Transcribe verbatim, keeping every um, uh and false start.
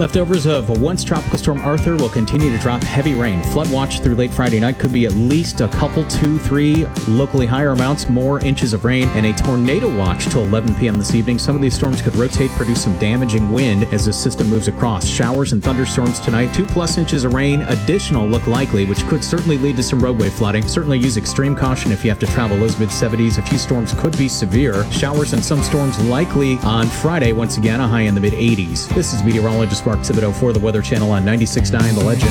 Leftovers of a once tropical storm Arthur will continue to drop heavy rain. Flood watch through late Friday night could be at least a couple, two, three, locally higher amounts, more inches of rain, and a tornado watch till eleven p.m. this evening. Some of these storms could rotate, produce some damaging wind as the system moves across. Showers and thunderstorms tonight, two plus inches of rain, additional look likely, which could certainly lead to some roadway flooding. Certainly use extreme caution if you have to travel those mid seventies. A few storms could be severe. Showers and some storms likely on Friday. Once again, a high in the mid eighties. This is meteorologist Mark Thibodeau for the Weather Channel on ninety-six point nine The Legend.